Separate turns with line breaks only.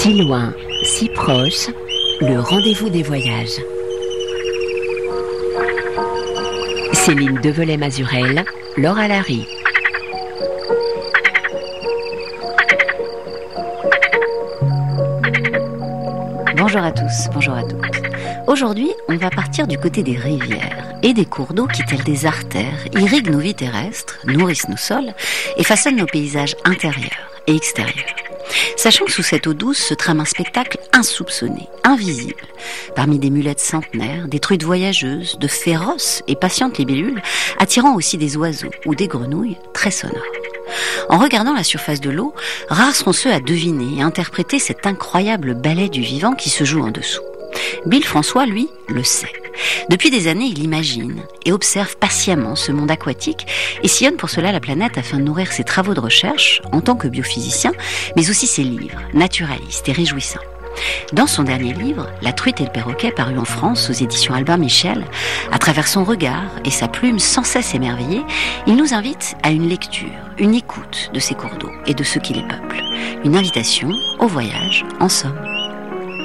Si loin, si proche, le rendez-vous des voyages. Céline Develay-Mazurel, Laura Larry.
Bonjour à tous, bonjour à toutes. Aujourd'hui, on va partir du côté des rivières et des cours d'eau qui, tels des artères, irriguent nos vies terrestres, nourrissent nos sols et façonnent nos paysages intérieurs et extérieurs. Sachant que sous cette eau douce se trame un spectacle insoupçonné, invisible. Parmi des mulettes centenaires, des truites voyageuses, de féroces et patientes libellules, attirant aussi des oiseaux ou des grenouilles très sonores. En regardant la surface de l'eau, rares seront ceux à deviner et interpréter cet incroyable ballet du vivant qui se joue en dessous. Bill François, lui, le sait. Depuis des années, il imagine et observe patiemment ce monde aquatique et sillonne pour cela la planète afin de nourrir ses travaux de recherche en tant que biophysicien, mais aussi ses livres, naturalistes et réjouissants. Dans son dernier livre, La truite et le perroquet, paru en France aux éditions Albin Michel, à travers son regard et sa plume sans cesse émerveillée, il nous invite à une lecture, une écoute de ces cours d'eau et de ceux qui les peuplent. Une invitation au voyage, en somme.